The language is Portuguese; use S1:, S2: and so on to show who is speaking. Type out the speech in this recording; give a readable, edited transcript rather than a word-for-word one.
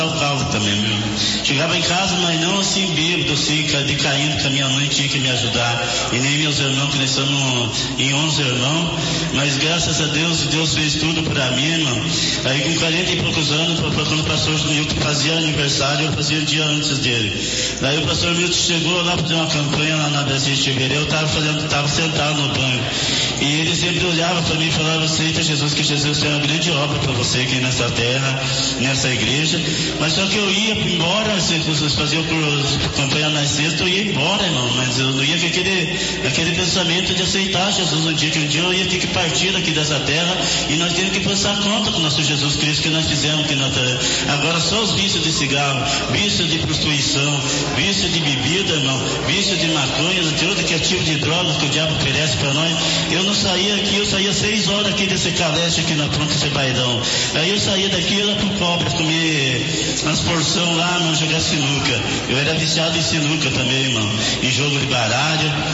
S1: o carro também, meu. Chegava em casa, mas não assim bêbado, assim, decaindo, que a minha mãe tinha que me ajudar. E nem meus irmãos, que nós estamos em 11 irmãos. Mas graças a Deus, Deus fez tudo pra mim, irmão. Aí com 40 e poucos anos, quando o pastor Milton fazia aniversário, eu fazia um dia antes dele. Daí o pastor Milton chegou lá para fazer uma campanha lá na Brasil de Tivereu, eu estava sentado no banco. E ele sempre olhava para mim e falava: aceita Jesus, que Jesus tem uma grande obra para você aqui nessa terra, nessa igreja. Mas só que eu ia embora, se fazia campanha na sexta, eu ia embora, irmão. Mas eu não ia com aquele pensamento de aceitar Jesus um dia, que um dia eu ia ter que partir daqui dessa terra e nós temos que prestar conta com o nosso Jesus Cristo que nós fizemos aqui na terra. Agora só os vícios de cigarro, vício de prostituição, vício de bebida, irmão, vício de maconha, tudo que é tipo de drogas que o diabo oferece para nós. Eu não saía aqui, eu saía 6 horas aqui desse caleste aqui na Ponta Sebaidão. Aí eu saía daqui, ia lá pro cobre comer as porções lá, não jogar sinuca. Eu era viciado em sinuca também, irmão, em jogo de baralho.